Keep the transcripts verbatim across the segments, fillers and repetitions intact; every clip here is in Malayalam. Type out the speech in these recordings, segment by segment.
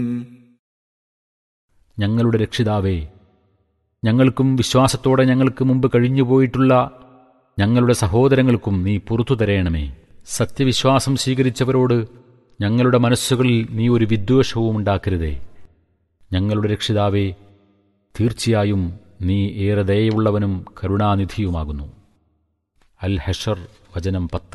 ഞങ്ങളുടെ രക്ഷിതാവേ, ഞങ്ങൾക്കും വിശ്വാസത്തോടെ ഞങ്ങൾക്ക് മുമ്പ് കഴിഞ്ഞുപോയിട്ടുള്ള ഞങ്ങളുടെ സഹോദരങ്ങൾക്കും നീ പുറത്തു തരേണമേ. സത്യവിശ്വാസം സ്വീകരിച്ചവരോട് ഞങ്ങളുടെ മനസ്സുകളിൽ നീ ഒരു വിദ്വേഷവും ഉണ്ടാക്കരുതേ. ഞങ്ങളുടെ രക്ഷിതാവേ, തീർച്ചയായും നീ ഏറെ ദയയുള്ളവനും കരുണാനിധിയുമാകുന്നു. അൽ ഹഷർ വചനം പത്ത്.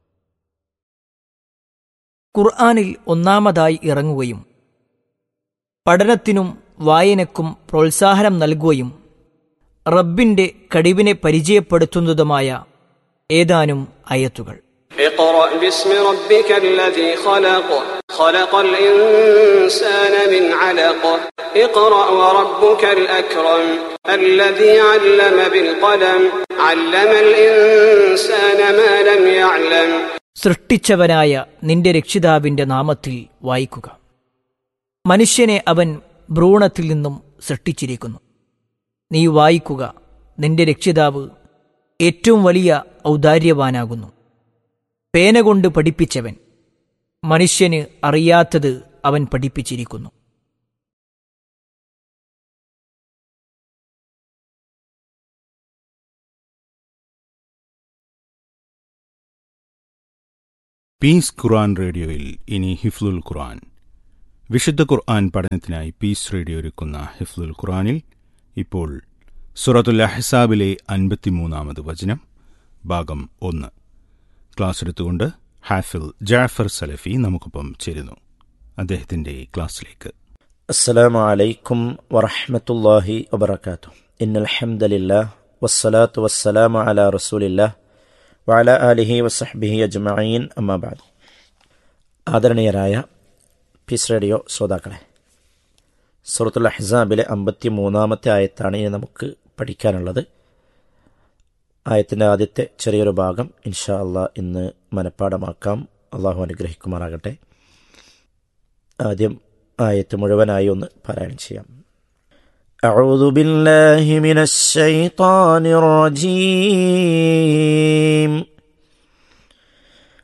ഖുർആനിൽ ഒന്നാമതായി ഇറങ്ങുകയും പഠനത്തിനും വായനക്കും പ്രോത്സാഹനം നൽകുകയും റബ്ബിന്റെ കഴിവിനെ പരിചയപ്പെടുത്തുന്നതുമായ ഏതാനും ആയത്തുകൾ. اقرأ باسم ربك الذي خلق خلق الإنسان من علق اقرأ وربك الأكرم الذي علم بالقلم علم الإنسان ما لم يعلم. സൃഷ്ടിച്ചവനായ നിന്റെ രക്ഷിതാവിന്റെ നാമത്തിൽ വായിക്കുക. മനുഷ്യനെ അവൻ ഭ്രൂണത്തിൽ നിന്നും സൃഷ്ടിച്ചിരിക്കുന്നു. നീ വായിക്കുക, നിന്റെ രക്ഷിതാവ് ഏറ്റവും വലിയ ഔദാര്യവാനാകുന്നു. പേന കൊണ്ട് പഠിപ്പിച്ചവൻ, മനുഷ്യന് അറിയാത്തത് അവൻ പഠിപ്പിച്ചിരിക്കുന്നു. പീസ് ഖുർആൻ റേഡിയോയിൽ ഇനി ഹിഫ്ലുൽ ഖുർആൻ. വിശുദ്ധ ഖുർആൻ പഠനത്തിനായി പീസ് റേഡിയോ ഒരുക്കുന്ന ഹിഫ്ലുൽ ഖുർആനിൽ ഇപ്പോൾ സൂറത്തുൽ അഹ്സാബിലെ അൻപത്തിമൂന്നാമത് വചനം, ഭാഗം ഒന്ന്. ക്ലാസ് എടുത്തുകൊണ്ട് ഹാഫിൽ ജാഫർ സലഫി നമുക്കൊപ്പം ചേരുന്നു. അദ്ദേഹത്തിന്റെ ക്ലാസ്സിലേക്ക്. അസ്സലാമു അലൈക്കും വറഹ്മത്തുള്ളാഹി വബറകാതുഹു. ഇന്നൽ ഹംദലില്ലാഹ് വസ്സലാത്തു വസ്സലാമു അലാ റസൂലില്ലാഹ് വഅലാ ആലിഹി വസഹ്ബിഹി അജ്മഈൻ. അമ്മാ ബഅദ്. ആദരണീയരായ പീസ് റേഡിയോ ശ്രോതാക്കളെ, സൂറത്തുൽ അഹ്സാബിലെ അമ്പത്തി മൂന്നാമത്തെ ആയത്താണ് ഇനി നമുക്ക് പഠിക്കാനുള്ളത്. ആയത്തിൻ്റെ ആദ്യത്തെ ചെറിയൊരു ഭാഗം ഇൻഷാ അള്ളാഹ് ഇന്ന് മനഃപ്പാടമാക്കാം. അള്ളാഹു അനുഗ്രഹിക്കുമാറാകട്ടെ. ആദ്യം ആയത്ത് മുഴുവനായി ഒന്ന് പാരായണം ചെയ്യാം. അഊദു ബില്ലാഹി മിനശ് ശൈത്വാനിർ റജീം.